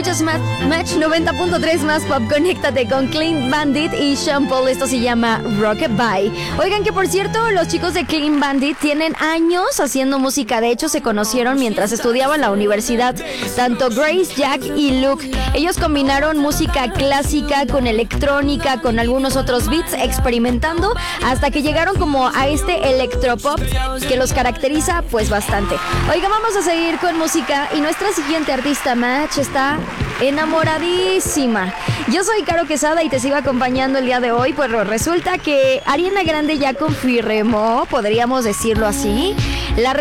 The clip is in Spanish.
Escuchas Match 90.3 más pop. Conéctate con Clean Bandit y Sean Paul. Esto se llama Rockabye. Oigan, que por cierto, los chicos de Clean Bandit tienen años haciendo música. De hecho, se conocieron mientras estudiaban en la universidad. Tanto Grace, Jack y Luke. Ellos combinaron música clásica con electrónica, con algunos otros beats, experimentando hasta que llegaron como a este electropop que los caracteriza pues bastante. Oiga, vamos a seguir con música y nuestra siguiente artista Match está enamoradísima. Yo soy Caro Quesada y te sigo acompañando el día de hoy. Pues resulta que Ariana Grande ya confirmó, podríamos decirlo así,